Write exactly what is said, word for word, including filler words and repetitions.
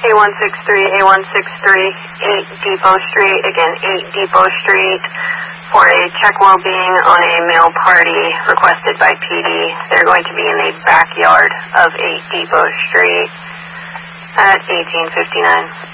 A one six three, A one six three, eight Depot Street, again, eight Depot Street, for a check well-being on a male party requested by P D. They're going to be in the backyard of eight Depot Street at eighteen fifty-nine.